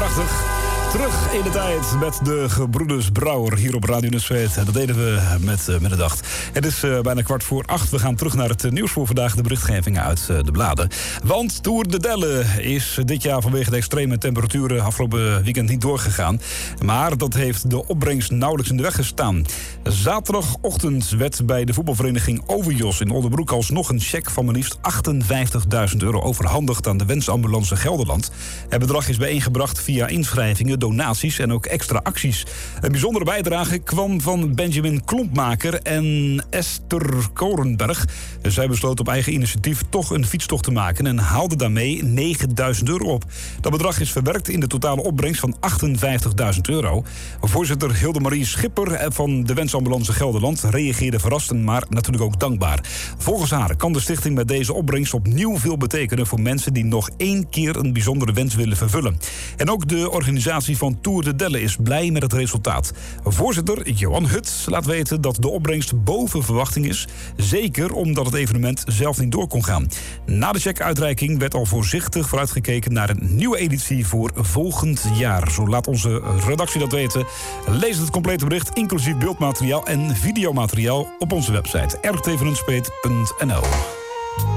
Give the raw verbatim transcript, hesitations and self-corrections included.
negenentachtig. Terug in de tijd met de gebroeders Brouwer hier op Radio Nunspeet. En dat deden we met uh, middernacht. Het is uh, bijna kwart voor acht. We gaan terug naar het uh, nieuws voor vandaag. De berichtgevingen uit uh, de bladen. Want Tour de Delle is dit jaar vanwege de extreme temperaturen afgelopen weekend niet doorgegaan. Maar dat heeft de opbrengst nauwelijks in de weg gestaan. Zaterdagochtend werd bij de voetbalvereniging Overjos in Oldenbroek alsnog een cheque van maar liefst achtenvijftigduizend euro overhandigd aan de Wensambulance Gelderland. Het bedrag is bijeengebracht via inschrijvingen, donaties en ook extra acties. Een bijzondere bijdrage kwam van Benjamin Klompmaker en Esther Korenberg. Zij besloot op eigen initiatief toch een fietstocht te maken en haalde daarmee negenduizend euro op. Dat bedrag is verwerkt in de totale opbrengst van achtenvijftigduizend euro. Voorzitter Hildemarie Schipper van de Wensambulance Gelderland reageerde verrassend, maar natuurlijk ook dankbaar. Volgens haar kan de stichting met deze opbrengst opnieuw veel betekenen voor mensen die nog één keer een bijzondere wens willen vervullen. En ook de organisatie van Tour de Delle is blij met het resultaat. Voorzitter Johan Hut laat weten dat de opbrengst boven verwachting is. Zeker omdat het evenement zelf niet door kon gaan. Na de cheque-uitreiking werd al voorzichtig vooruitgekeken naar een nieuwe editie voor volgend jaar. Zo laat onze redactie dat weten. Lees het complete bericht, inclusief beeldmateriaal en videomateriaal op onze website r t v nunspeet punt n l.